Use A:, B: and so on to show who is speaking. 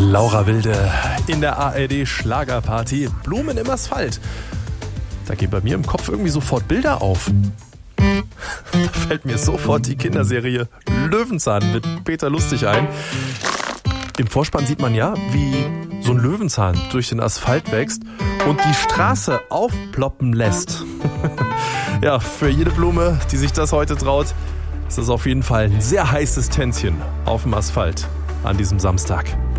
A: Laura Wilde in der ARD Schlagerparty. Blumen im Asphalt. Da gehen bei mir im Kopf irgendwie sofort Bilder auf. Da fällt mir sofort die Kinderserie Löwenzahn mit Peter Lustig ein. Im Vorspann sieht man ja, wie so ein Löwenzahn durch den Asphalt wächst und die Straße aufploppen lässt. Ja, für jede Blume, die sich das heute traut, ist das auf jeden Fall ein sehr heißes Tänzchen auf dem Asphalt an diesem Samstag.